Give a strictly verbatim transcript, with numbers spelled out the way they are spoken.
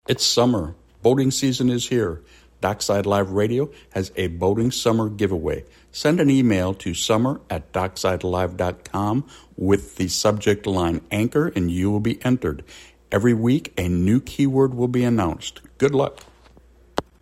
It's summer. Boating season is here. Dockside Live Radio has a boating summer giveaway. Send an email to summer at dockside live dot com with the subject line anchor and you will be entered. Every week, a new keyword will be announced. Good luck.